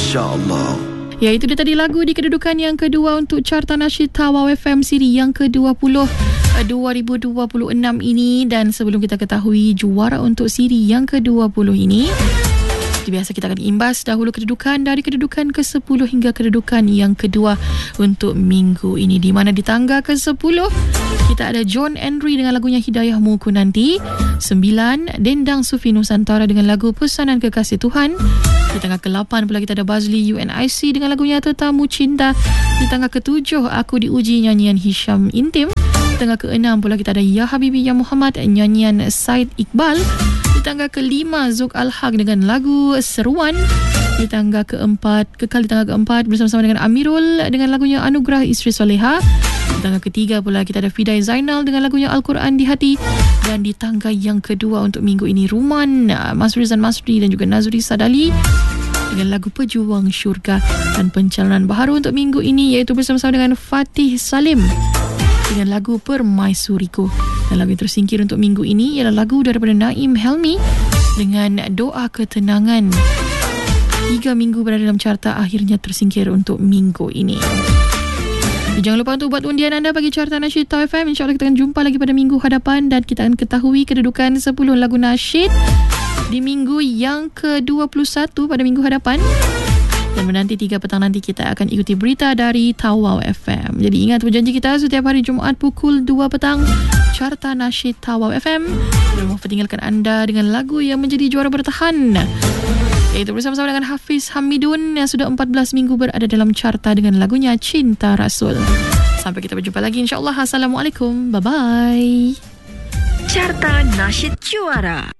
InsyaAllah. Ya, itu dia tadi lagu di kedudukan yang kedua untuk Carta Nasyid Tawau FM siri yang ke-20 2026 ini. Dan sebelum kita ketahui juara untuk siri yang ke-20 ini, seperti biasa kita akan imbas dahulu kedudukan dari kedudukan ke-10 hingga kedudukan yang kedua untuk minggu ini, di mana di tangga ke-10 kita ada John Henry dengan lagunya Hidayahmu Ku Nanti. 9, Dendang Sufi Nusantara dengan lagu Pesanan Kekasih Tuhan. Di tangga ke-8 pula kita ada Bazli UNIC dengan lagunya Tetamu Cinta. Di tangga ke-7 Aku Diuji nyanyian Hisham Intim. Di tangga ke-6 pula kita ada Ya Habibi Ya Muhammad nyanyian Said Iqbal. Di tangga ke-5 Zuk Al-Haq dengan lagu Seruan. Di tangga ke-4 kekal di tangga ke-4 bersama-sama dengan Amirul dengan lagunya Anugerah Isteri Soleha. Di tangga ke-3 pula kita ada Fidai Zainal dengan lagunya Al-Quran di Hati. Dan di tangga yang kedua untuk minggu ini Ruman, Mas Rizan Masri dan juga Nazri Sadali dengan lagu Pejuang Syurga. Dan pencalonan baharu untuk minggu ini iaitu bersama-sama dengan Fatih Salim dengan lagu Permaisuriku. Dan lagu yang tersingkir untuk minggu ini ialah lagu daripada Naim Helmi dengan Doa Ketenangan. 3 minggu berada dalam carta, akhirnya tersingkir untuk minggu ini. Jangan lupa untuk buat undian anda bagi Carta Nasyid Tawau FM. InsyaAllah kita akan jumpa lagi pada minggu hadapan dan kita akan ketahui kedudukan 10 lagu nasyid di minggu yang ke-21 pada minggu hadapan. Dan menanti 3 petang nanti kita akan ikuti berita dari Tawau FM. Jadi ingat perjanji kita setiap hari Jumaat pukul 2 petang, Carta Nasyid Tawau FM. Dan mahu tinggalkan anda dengan lagu yang menjadi juara bertahan, iaitu bersama-sama dengan Hafiz Hamidun yang sudah 14 minggu berada dalam carta dengan lagunya Cinta Rasul. Sampai kita berjumpa lagi insyaAllah. Assalamualaikum. Bye-bye. Carta Nasyid Juara.